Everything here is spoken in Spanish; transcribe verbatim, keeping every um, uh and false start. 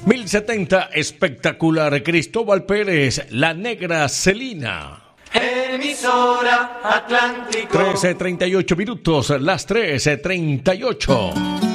mil setenta, espectacular. Cristóbal Pérez, La Negra Celina. Emisora Atlántico. trece treinta y ocho minutos, las trece treinta y ocho.